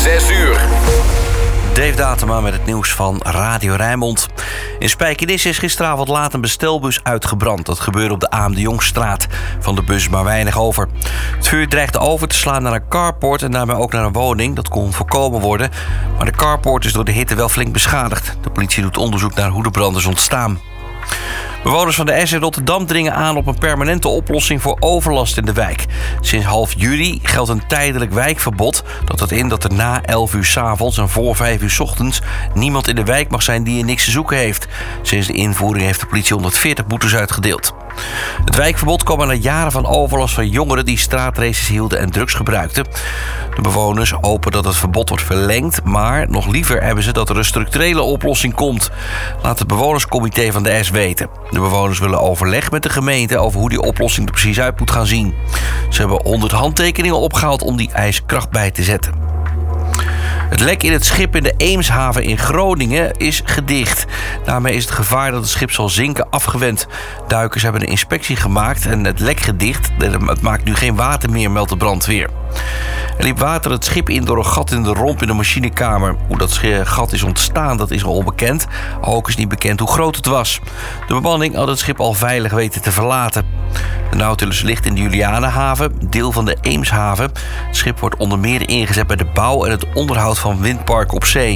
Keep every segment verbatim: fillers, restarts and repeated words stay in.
zes uur. Dave Datema met het nieuws van Radio Rijnmond. In Spijkenisse is gisteravond laat een bestelbus uitgebrand. Dat gebeurde op de A M de Jongstraat. Van de bus maar weinig over. Het vuur dreigde over te slaan naar een carport en daarmee ook naar een woning. Dat kon voorkomen worden. Maar de carport is door de hitte wel flink beschadigd. De politie doet onderzoek naar hoe de brand is ontstaan. Bewoners van de S in Rotterdam dringen aan op een permanente oplossing voor overlast in de wijk. Sinds half juli geldt een tijdelijk wijkverbod. Dat houdt in dat er na elf uur 's avonds en voor vijf uur 's ochtends niemand in de wijk mag zijn die er niks te zoeken heeft. Sinds de invoering heeft de politie honderdveertig boetes uitgedeeld. Het wijkverbod kwam na jaren van overlast van jongeren die straatraces hielden en drugs gebruikten. De bewoners hopen dat het verbod wordt verlengd, maar nog liever hebben ze dat er een structurele oplossing komt. Laat het bewonerscomité van de S weten. De bewoners willen overleg met de gemeente over hoe die oplossing er precies uit moet gaan zien. Ze hebben honderd handtekeningen opgehaald om die eis kracht bij te zetten. Het lek in het schip in de Eemshaven in Groningen is gedicht. Daarmee is het gevaar dat het schip zal zinken afgewend. Duikers hebben een inspectie gemaakt en het lek gedicht. Het maakt nu geen water meer, meldt de brandweer. Er liep water het schip in door een gat in de romp in de machinekamer. Hoe dat gat is ontstaan, dat is al bekend. Ook is niet bekend hoe groot het was. De bemanning had het schip al veilig weten te verlaten. De Nautilus ligt in de Julianenhaven, deel van de Eemshaven. Het schip wordt onder meer ingezet bij de bouw en het onderhoud van windparken op zee.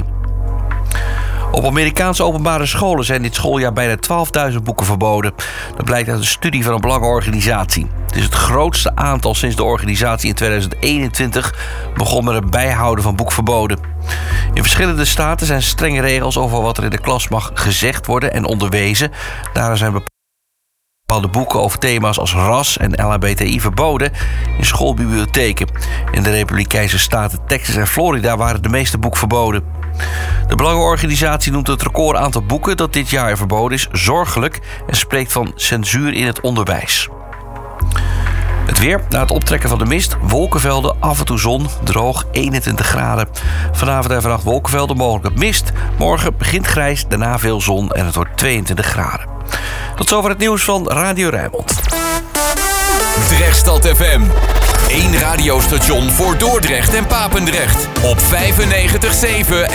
Op Amerikaanse openbare scholen zijn dit schooljaar bijna twaalfduizend boeken verboden. Dat blijkt uit een studie van een belangenorganisatie. Het is het grootste aantal sinds de organisatie in tweeduizend eenentwintig begon met het bijhouden van boekverboden. In verschillende staten zijn strenge regels over wat er in de klas mag gezegd worden en onderwezen. Daarom zijn bepaalde boeken over thema's als ras en L H B T I verboden in schoolbibliotheken. In de Republikeinse staten Texas en Florida waren de meeste boeken verboden. De belangenorganisatie noemt het record aantal boeken dat dit jaar verboden is zorgelijk en spreekt van censuur in het onderwijs. Het weer, na het optrekken van de mist, wolkenvelden, af en toe zon, droog, eenentwintig graden. Vanavond en vannacht wolkenvelden, mogelijk mist. Morgen begint grijs, daarna veel zon en het wordt tweeëntwintig graden. Tot zover het nieuws van Radio Rijnmond. Drechtstad F M. Eén radiostation voor Dordrecht en Papendrecht. Op vijfennegentig komma zeven